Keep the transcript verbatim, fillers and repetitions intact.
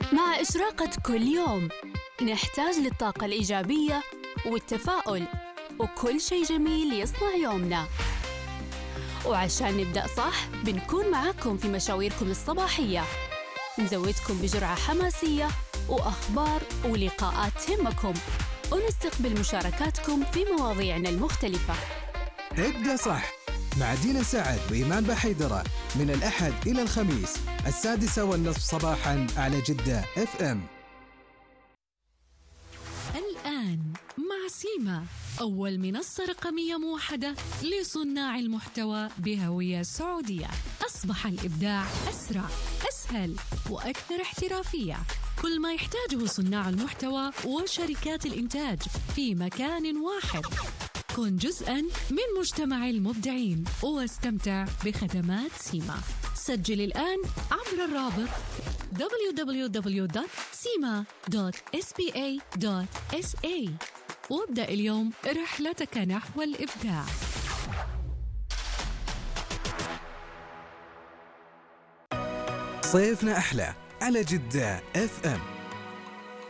مع إشراقة كل يوم نحتاج للطاقة الإيجابية والتفاؤل وكل شيء جميل يصنع يومنا. وعشان نبدأ صح بنكون معاكم في مشاويركم الصباحية، نزودكم بجرعة حماسية وأخبار ولقاءات تهمكم، ونستقبل مشاركاتكم في مواضيعنا المختلفة. ابدأ صح مع دينا سعد وإيمان بحيدرة من الأحد إلى الخميس السادسة والنصف صباحاً على جدة اف ام. الآن مع سيما، أول منصة رقمية موحدة لصناع المحتوى بهوية سعودية. أصبح الإبداع أسرع، أسهل وأكثر احترافية. كل ما يحتاجه صناع المحتوى وشركات الإنتاج في مكان واحد. كن جزءاً من مجتمع المبدعين واستمتع بخدمات سيما. سجل الآن عبر الرابط دبليو دبليو دبليو دوت سيما دوت إس بي إيه دوت إس إيه وابدأ اليوم رحلتك نحو الإبداع. صيفنا أحلى على جدة اف ام.